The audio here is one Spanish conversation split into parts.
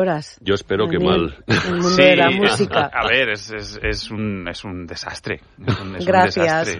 Yo espero que mal. El mundo de la música. A ver, es un desastre. Gracias.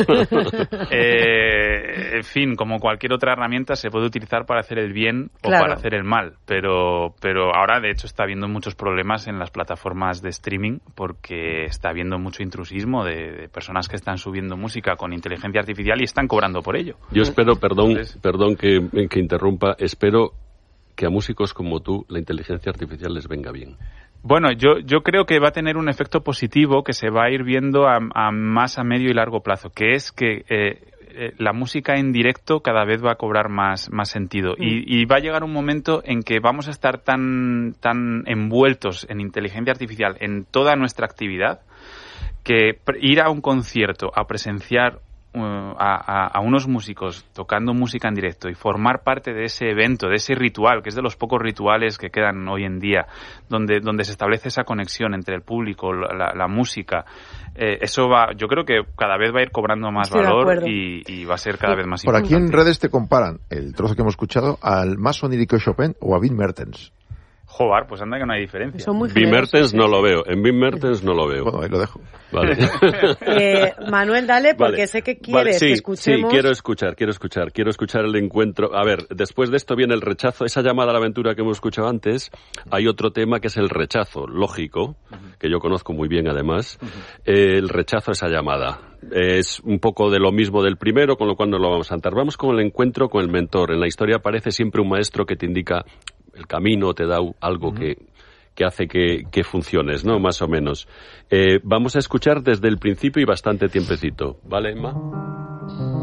En fin, como cualquier otra herramienta se puede utilizar para hacer el bien o para hacer el mal, pero ahora de hecho está habiendo muchos problemas en las plataformas de streaming porque está habiendo mucho intrusismo de personas que están subiendo música con inteligencia artificial y están cobrando por ello. Yo espero, perdón que interrumpa, espero que a músicos como tú la inteligencia artificial les venga bien. Bueno, yo creo que va a tener un efecto positivo que se va a ir viendo a más a medio y largo plazo, que es que la música en directo cada vez va a cobrar más sentido y va a llegar un momento en que vamos a estar tan envueltos en inteligencia artificial en toda nuestra actividad que ir a un concierto a presenciar a unos músicos tocando música en directo y formar parte de ese evento, de ese ritual, que es de los pocos rituales que quedan hoy en día, donde se establece esa conexión entre el público, la música, eso yo creo que cada vez va a ir cobrando más valor y va a ser cada vez más importante. Por aquí en redes te comparan el trozo que hemos escuchado al más onírico Chopin o a Wim Mertens. Joder, pues anda que no hay diferencia. Wim Mertens no lo veo. En Wim Mertens no lo veo. Bueno, ahí lo dejo. Vale. Manuel, dale, porque sé que quieres que escuchemos. Sí, quiero escuchar el encuentro. A ver, después de esto viene el rechazo. Esa llamada a la aventura que hemos escuchado antes, hay otro tema que es el rechazo, lógico, que yo conozco muy bien además. El rechazo a esa llamada. Es un poco de lo mismo del primero, con lo cual no lo vamos a saltar. Vamos con el encuentro con el mentor. En la historia aparece siempre un maestro que te indica el camino, te da algo que hace que funciones, ¿no? Más o menos. Vamos a escuchar desde el principio y bastante tiempecito. ¿Vale, Emma?